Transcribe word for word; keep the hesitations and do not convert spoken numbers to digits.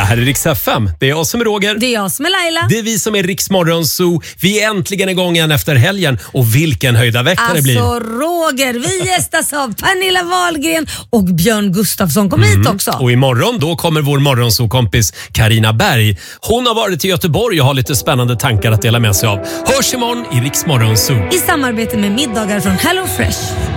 här är Rix F M. Det är jag som är Roger. Det är jag som är Laila. Det är vi som är Rix Morgon Zoo. Vi är äntligen igång igen efter helgen. Och vilken höjda vecka alltså, det blir. Alltså Roger, vi gästas av Pernilla Wahlgren och Björn Gustafsson. Kom mm. hit också. Och imorgon då kommer vår morgonzoo-kompis Carina Berg. Hon har varit i Göteborg och har lite spännande tankar att dela med sig av. Hörs imorgon i Rix Morgon Zoo. I samarbete med middagar från Hello Fresh.